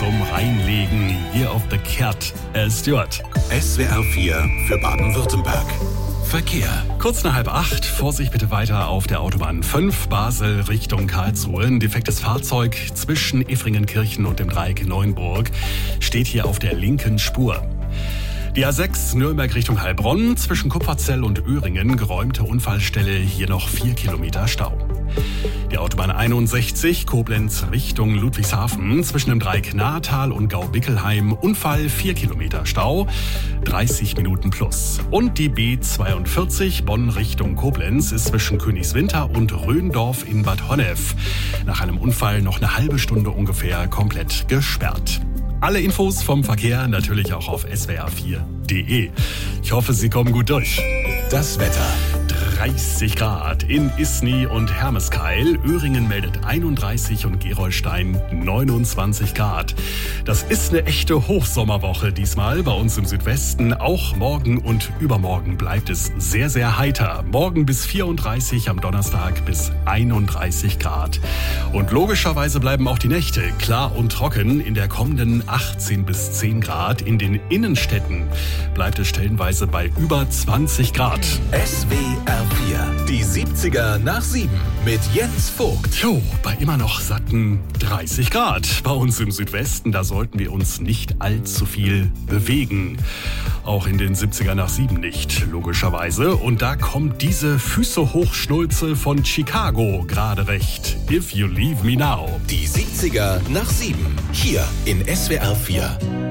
zum Reinlegen hier auf The Kert. Stuart. SWR 4 für Baden-Württemberg. Verkehr. Kurz nach 7:30, Vorsicht bitte weiter auf der Autobahn 5 Basel Richtung Karlsruhe. Ein defektes Fahrzeug zwischen Effringenkirchen und dem Dreieck Neuenburg steht hier auf der linken Spur. Die A6 Nürnberg Richtung Heilbronn, zwischen Kupferzell und Öhringen, geräumte Unfallstelle, hier noch 4 Kilometer Stau. Die Autobahn 61 Koblenz Richtung Ludwigshafen, zwischen dem Dreieck Nahetal und Gau-Bickelheim, Unfall, 4 Kilometer Stau, 30 Minuten plus. Und die B42 Bonn Richtung Koblenz ist zwischen Königswinter und Röndorf in Bad Honnef nach einem Unfall noch eine halbe Stunde ungefähr komplett gesperrt. Alle Infos vom Verkehr natürlich auch auf swr4.de. Ich hoffe, Sie kommen gut durch. Das Wetter. 30 Grad in Isny und Hermeskeil. Öhringen meldet 31 und Gerolstein 29 Grad. Das ist eine echte Hochsommerwoche diesmal bei uns im Südwesten. Auch morgen und übermorgen bleibt es sehr, sehr heiter. Morgen bis 34, am Donnerstag bis 31 Grad. Und logischerweise bleiben auch die Nächte klar und trocken. In der kommenden 18 bis 10 Grad. In den Innenstädten bleibt es stellenweise bei über 20 Grad. SWR 4, die 70er nach 7 mit Jens Vogt. Jo, bei immer noch satten 30 Grad. Bei uns im Südwesten, da sollten wir uns nicht allzu viel bewegen. Auch in den 70er nach 7 nicht, logischerweise. Und da kommt diese Füße hochschnulze von Chicago gerade recht. If You Leave Me Now. Die 70er nach 7, hier in SWR 4.